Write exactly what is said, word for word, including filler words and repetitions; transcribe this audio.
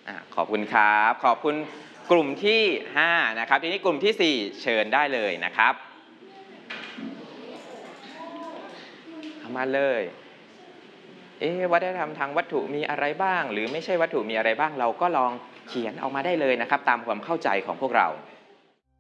อ่าขอบคุณครับขอบคุณกลุ่มที่ห้านะครับทีนี้กลุ่มที่สี่เชิญได้เลยนะครับเอามาเลยเอ๊ะวัฒนธรรมทางวัตถุมีอะไรบ้างหรือไม่ใช่วัตถุมีอะไรบ้างเราก็ลองเขียนออกมาได้เลยนะครับตามความเข้าใจของพวกเรา